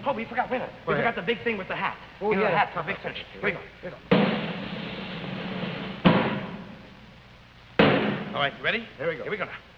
Oh, we forgot, wait a minute. We forgot the big thing with the hat. Oh, you know, yeah. the hat for a big finish. Here we go. Here we go. All right, you ready? Here we go. Here we go now.